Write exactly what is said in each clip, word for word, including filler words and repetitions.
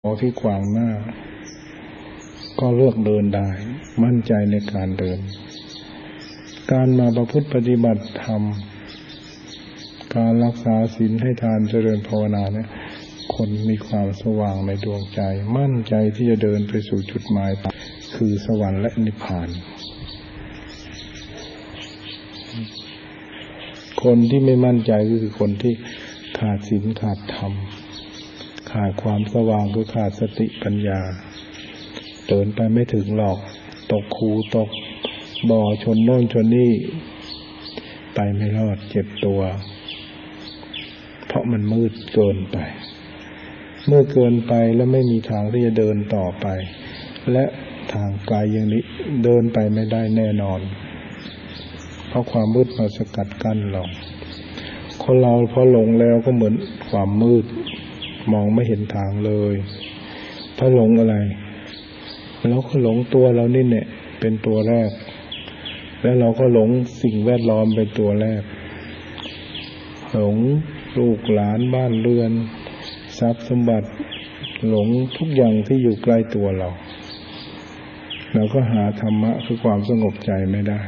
ของที่ขวางหน้าก็เลือกเดินได้มั่นใจในการเดินการมาประพฤติปฏิบัติธรรมการรักษาศีลให้ทานเจริญภาวนาเนี่ยคนมีความสว่างในดวงใจมั่นใจที่จะเดินไปสู่จุดหมายคือสวรรค์และนิพพานคนที่ไม่มั่นใจก็คือคนที่ขาดศีลขาดธรรมขาดความสว่างคือขาดสติปัญญาเดินไปไม่ถึงหรอกตกคูตกบ่อชนโน่นชนนี่ไปไม่รอดเจ็บตัวเพราะมันมืดเกินไปเมื่อเกินไปแล้วไม่มีทางที่จะเดินต่อไปและทางไกลอย่างนี้เดินไปไม่ได้แน่นอนเพราะความมืดมาสกัดกั้นเราคนเราพอหลงแล้วก็เหมือนความมืดมองไม่เห็นทางเลยเพราะหลงอะไรเราก็หลงตัวเรานี่เนี่ยเป็นตัวแรกแล้วเราก็หลงสิ่งแวดล้อมเป็นตัวแรกหลงลูกหลานบ้านเรือนทรัพย์สมบัติหลงทุกอย่างที่อยู่ใกล้ตัวเราเราก็หาธรรมะคือความสงบใจไม่ได้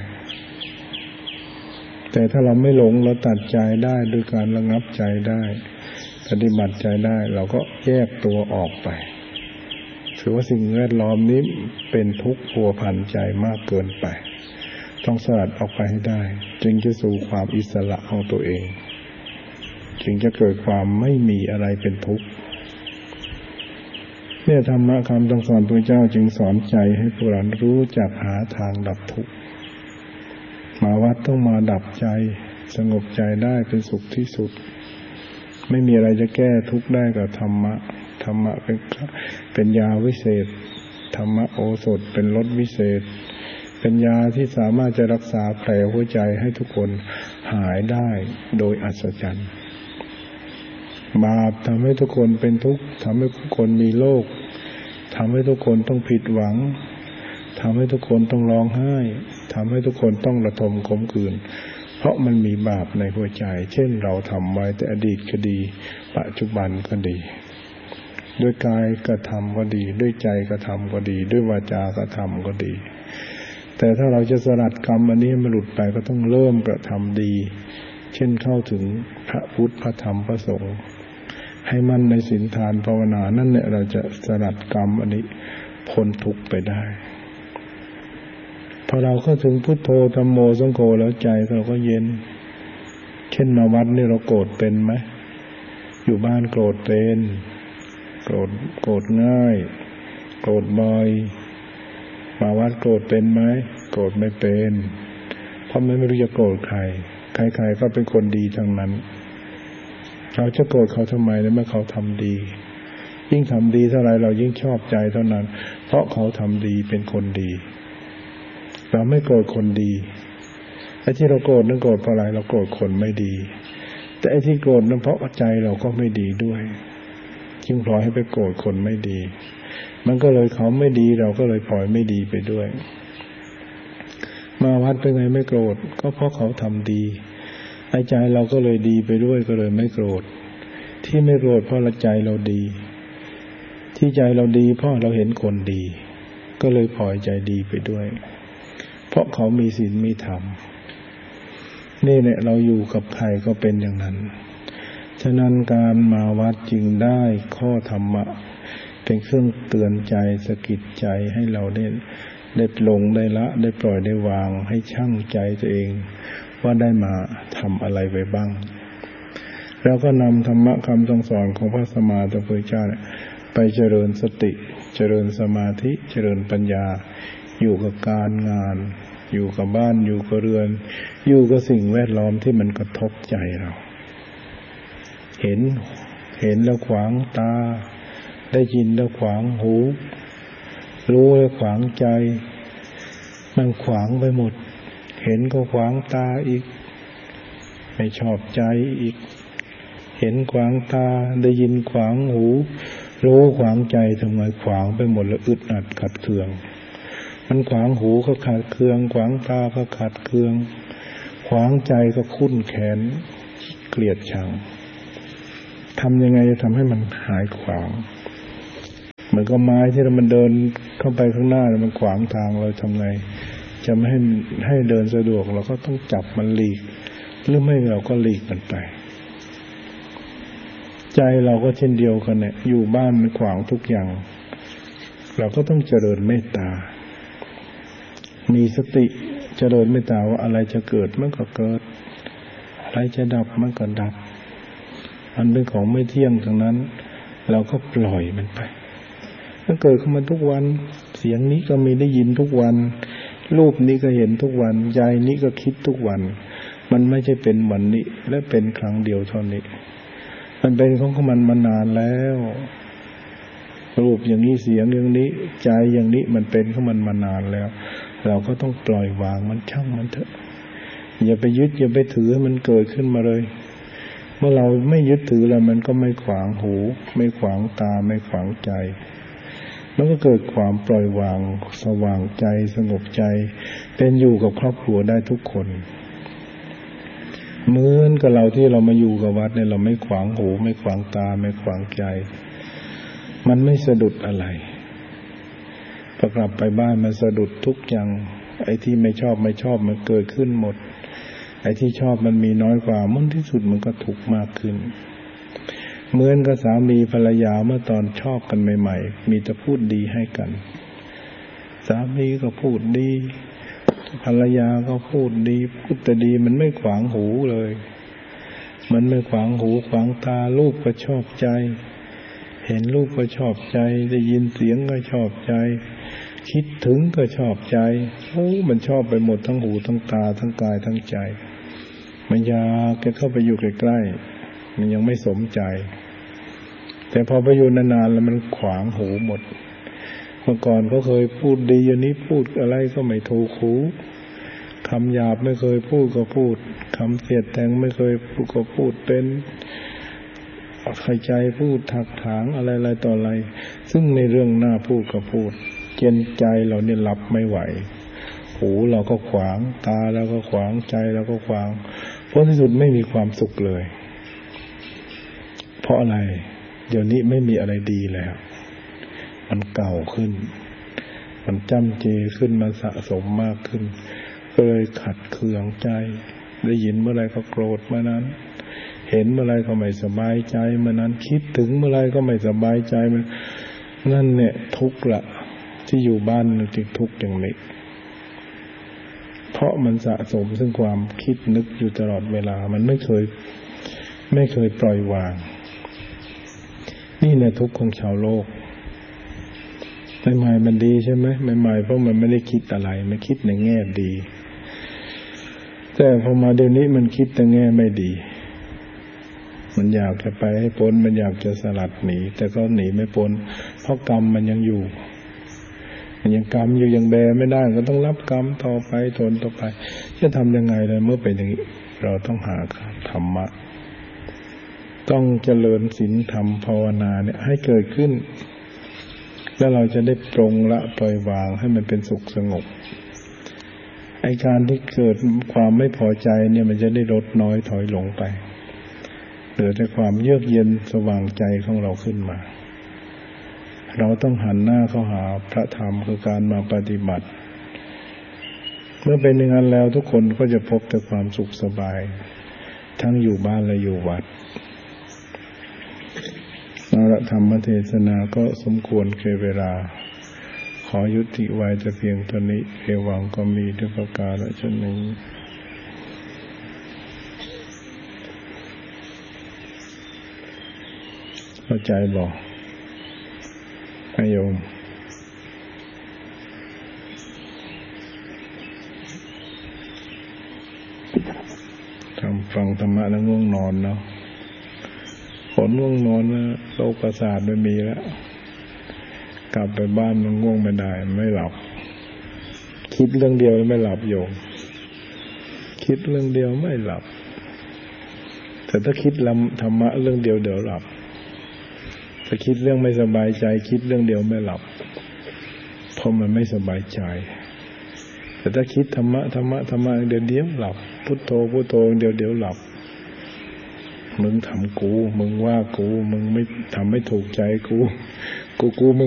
แต่ถ้าเราไม่หลงเราตัดใจได้ด้วยการระงับใจได้ปฏิบัติใจได้เราก็แยกตัวออกไปถือว่าสิ่งแวดล้อมนี้เป็นทุกข์พัวพันใจมากเกินไปต้องสลัดออกไปให้ได้จึงจะสู่ความอิสระของตัวเองจึงจะเกิดความไม่มีอะไรเป็นทุกข์เนี่ยธรรมะคำสอนพระเจ้าจึงสอนใจให้พวกเรารู้จักหาทางดับทุกข์มาวัดต้องมาดับใจสงบใจได้เป็นสุขที่สุดไม่มีอะไรจะแก้ทุกข์ได้กับธรรมะธรรมะเป็นเป็นยาวิเศษธรรมะโอสถเป็นรสวิเศษเป็นยาที่สามารถจะรักษาแผลหัวใจให้ทุกคนหายได้โดยอัศจรรย์บาปทำให้ทุกคนเป็นทุกข์ทำให้ทุกคนมีโรคทำให้ทุกคนต้องผิดหวังทำให้ทุกคนต้องร้องไห้ทำให้ทุกคนต้องระทมขมขื่นเพราะมันมีบาปในหัวใจเช่นเราทำไว้แต่อดีตก็ดีปัจจุบันก็ดีด้วยกายกระทำก็ดีด้วยใจกระทำก็ดีด้วยวาจากระทำก็ดีแต่ถ้าเราจะสลัดกรรมอันนี้ให้มันหลุดไปก็ต้องเริ่มกระทำดีเช่นเข้าถึงพระพุทธพระธรรมพระสงฆ์ให้มั่นในศีลทานภาวนานั่นแหละเราจะสลัดกรรมอันนี้พ้นทุกข์ไปได้พอเราเข้าถึงพุทโธธัมโมสังโฆแล้วใจเราก็เย็นเช่นมาวัดนี่เราโกรธเป็นไหมอยู่บ้านโกรธเป็นโกรธโกรธง่ายโกรธบ่อยมาวัดโกรธเป็นไหมโกรธไม่เป็นเพราะไม่รู้จะโกรธใครใครๆก็เป็นคนดีทั้งนั้นเราจะโกรธเขาทำไมเมื่อเขาทำดียิ่งทำดีเท่าไรเรายิ่งชอบใจเท่านั้นเพราะเขาทำดีเป็นคนดีเราไม่โกรธคนดีไอ้ที่เราโกรธนั่นโกรธเพราะอะไรเราโกรธคนไม่ดีแต่ไอ้ที่โกรธนั่นเพราะใจเราก็ไม่ดีด้วยจึงปล่อยให้ไปโกรธคนไม่ดีมันก็เลยเขาไม่ดีเราก็เลยปล่อยไม่ดีไปด้วยมาวัดเป็นไงไม่โกรธก็เพราะเขาทำดีไอ้ใจเราก็เลยดีไปด้วยก็เลยไม่โกรธที่ไม่โกรธเพราะใจเราดีที่ใจเราดีเพราะเราเห็นคนดีก็เลยปล่อยใจดีไปด้วยเพราะเขามีศีลมีธรรมนี่แหละเราอยู่กับใครก็เป็นอย่างนั้นฉะนั้นการมาวัดจึงได้ข้อธรรมะเป็นเครื่องเตือนใจสะกิดใจให้เราได้ได้ปลงได้ละได้ปล่อยได้วางให้ชั่งใจตัวเองว่าได้มาทำอะไรไปบ้างแล้วก็นำธรรมะคำสั่งสอนของพระสัมมาสัมพุทธเจ้าไปเจริญสติเจริญสมาธิเจริญปัญญาอยู่กับการงานอยู่กับบ้านอยู่กับเรือนอยู่กับสิ่งแวดล้อมที่มันกระทบใจเราเห็นเห็นแล้วขวางตาได้ยินแล้วขวางหูรู้แล้วขวางใจมันขวางไปหมดเห็นก็ขวางตาอีกไม่ชอบใจอีกเห็นขวางตาได้ยินขวางหูรู้ขวางใจทำไมขวางไปหมดแล้วอึดอัดขัดเคืองมันขวางหูก็ขัดเคืองขวางตาก็ขัดเคืองขวางใจก็คุ้นแค้นเกลียดชังทำยังไงจะทำให้มันหายขวางเหมือนกับไม้ที่เรามันเดินเข้าไปข้างหน้ามันขวางทางเราทำไงจะไม่ให้ให้เดินสะดวกเราก็ต้องจับมันหลีกหรือไม่เราก็หลีกมันไปใจเราก็เช่นเดียวกันเนี่ยอยู่บ้านมันขวางทุกอย่างเราก็ต้องเจริญเมตตามีสติเจริญเมตตาว่าอะไรจะเกิดมันก็เกิดอะไรจะดับมันก็ดับมันเป็นของไม่เที่ยงทั้งนั้นเราก็ปล่อยมันไปมันเกิดขึ้นมาทุกวันเสียงนี้ก็มีได้ยินทุกวันรูปนี้ก็เห็นทุกวันใจนี้ก็คิดทุกวันมันไม่ใช่เป็นวันนี้และเป็นครั้งเดียวเท่านี้มันเป็นของมันมานานแล้วรูปอย่างนี้เสียงอย่างนี้ใจอย่างนี้มันเป็นของมันมานานแล้วเราก็ต้องปล่อยวางมันช่างมันเถอะอย่าไปยึดอย่าไปถือมันเกิดขึ้นมาเลยเมื่อเราไม่ยึดถือแล้วมันก็ไม่ขวางหูไม่ขวางตาไม่ขวางใจมันก็เกิดความปล่อยวางสว่างใจสงบใจเป็นอยู่กับครอบครัวได้ทุกคนเหมือนกับเราที่เรามาอยู่กับวัดเนี่ยเราไม่ขวางหูไม่ขวางตาไม่ขวางใจมันไม่สะดุดอะไรพอกลับไปบ้านมันสะดุดทุกอย่างไอ้ที่ไม่ชอบไม่ชอบมันเกิดขึ้นหมดไอ้ที่ชอบมันมีน้อยกว่ามันที่สุดมันก็ทุกข์มากขึ้นเหมือนกับสามีภรรยาเมื่อตอนชอบกันใหม่ๆมีแต่พูดดีให้กันสามีก็พูดดีภรรยาก็พูดดีพูดแต่ดีมันไม่ขวางหูเลยมันไม่ขวางหูขวางตาลูกก็ชอบใจเห็นลูกก็ชอบใจได้ยินเสียงก็ชอบใจคิดถึงก็ชอบใจโอ้มันชอบไปหมดทั้งหูทั้งตาทั้งกายทั้งใจมันอยากจะเข้าไปอยู่ใกล้ๆมันยังไม่สมใจแต่พอไปอยู่นานๆแล้วมันขวางหูหมดเมื่อก่อนเขาเคยพูดดีอย่างนี้พูดอะไรก็ไม่ถูกหูคำหยาบไม่เคยพูดก็พูดคำเสียดแทงไม่เคยพูดก็พูดเป็นใครใจพูดถักถางอะไรๆต่ออะไรซึ่งในเรื่องหน้าพูดก็พูดเจนใจเราเนี่ยรับไม่ไหวหูเราก็ขวางตาเราก็ขวางใจเราก็ขวางเพราะที่สุดไม่มีความสุขเลยเพราะอะไรเดี๋ยวนี้ไม่มีอะไรดีแล้วมันเก่าขึ้นมันจ้ำเจขึ้นมันสะสมมากขึ้นก็เลยขัดเคืองใจได้ยินเมื่อไรก็โกรธเมื่อนั้นเห็นเมื่อไรก็ไม่สบายใจเมื่อนั้นคิดถึงเมื่อไรก็ไม่สบายใจมันนั่นเนี่ยทุกข์ละที่อยู่บ้านจึงทุกข์อย่างนี้เพราะมันสะสมซึ่งความคิดนึกอยู่ตลอดเวลามันไม่เคยไม่เคยปล่อยวางนี่แหละทุกข์ของชาวโลกใหม่ๆมันดีใช่ไหมใหม่ๆเพราะมันไม่ได้คิดอะไรมันคิดในแง่ดีแต่พอมาเดี๋ยวนี้มันคิดในแง่ไม่ดีมันอยากจะไปให้พ้นมันอยากจะสลัดหนีแต่ก็หนีไม่พ้นเพราะกรรมมันยังอยู่มันยังกรรมอยู่ยังแบไม่ได้ก็ต้องรับกรรมต่อไปทนต่อไปจะทำยังไงเลยเมื่อเป็นอย่างนี้เราต้องหาธรรมะต้องเจริญศีลธรรมภาวนาเนี่ยให้เกิดขึ้นแล้วเราจะได้ปรงละปล่อยวางให้มันเป็นสุขสงบไอ้การที่เกิดความไม่พอใจเนี่ยมันจะได้ลดน้อยถอยลงไปเหลือแต่ความเยือกเย็นสว่างใจของเราขึ้นมาเราต้องหันหน้าเข้าหาพระธรรมคือการมาปฏิบัติเมื่อเป็นอย่างนั้นแล้วทุกคนก็จะพบแต่ความสุขสบายทั้งอยู่บ้านและอยู่วัดเอาละธรรมเทศนาก็สมควรแก่เวลาขอยุติไว้แต่เพียงเท่านี้เอวังก็มีด้วยประการฉะนี้เข้าใจบอกให้โยมทำฟังธรรมะแล้วง่วงนอนเนาะผลง่วงนอนนะโรคประสาทไม่มีแล้วกลับไปบ้านมันง่วงไม่ได้ไม่หลับคิดเรื่องเดียวไม่หลับโยมคิดเรื่องเดียวไม่หลับแต่ถ้าคิดลำธรรมะเรื่องเดียวเดี๋ยวหลับถ้าคิดเรื่องไม่สบายใจคิดเรื่องเดียวไม่หลับเพราะมันไม่สบายใจแต่ถ้าคิดธรรมะธรรมะธรรมะเดี๋ยวเดียวหลับพุทโธพุทโธเดี๋ยวเดี๋ยวหลับมึงทำกูมึงว่ากูมึงไม่ทำไม่ถูกใจกูกูกูมึง